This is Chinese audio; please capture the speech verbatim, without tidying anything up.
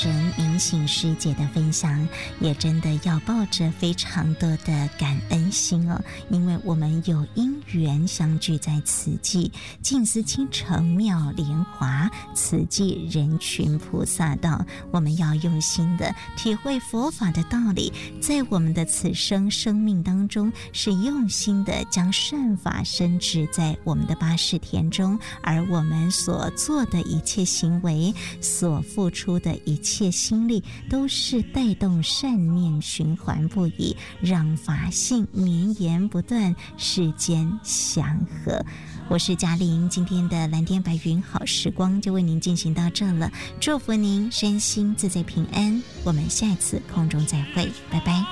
神明醒师姐的分享，也真的要抱着非常多的感恩心哦，因为我们有因缘相聚在此际，静思倾城妙莲华，此际人群菩萨道。我们要用心的体会佛法的道理，在我们的此生生命当中，是用心的将善法深植在我们的八识田中，而我们所做的一切行为，所付出的一切心力，都是带动善念循环不已，让法性绵延不断，世间祥和。我是嘉玲，今天的蓝天白云好时光就为您进行到这了，祝福您身心自在平安，我们下一次空中再会，拜拜。